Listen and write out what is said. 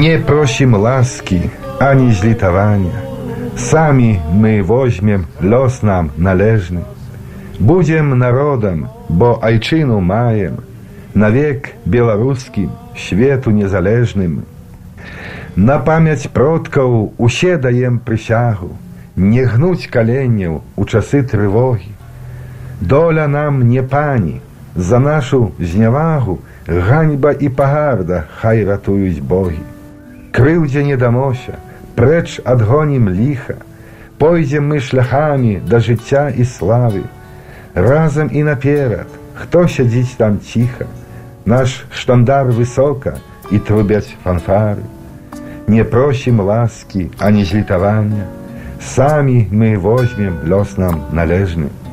Nie prosім ласки, ані злітавання. Самі ми возьмем лёс нам належны. Будем народам, бо айчыну маем, навек беларускім, свету незалежным. На памяць продкаў усе даем прысягу, не гнуць каленняў у часы трывогі. Доля нам не пані, за нашу знявагу ганьба і пагарда хай ратуюць богі. Крыўдзе не дамося, прэч адгонім ліха, пойдзем мы шляхамі да жыцця і славы. Разам і наперад, хто сядзіць там ціха, наш штандар высока і трубяць фанфары. Не просім ласки, ані злітавання, самі мы возьмем лёс нам належны.